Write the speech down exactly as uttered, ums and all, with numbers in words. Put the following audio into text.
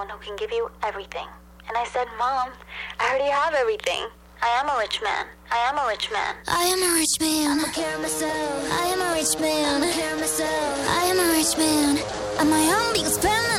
someone who can give you everything. And I said, Mom, I already have everything. I am a rich man. I am a rich man. I am a rich man. I'ma care of myself. I am a rich man. I'ma care of myself. I am a rich man. I'm my own biggest fan.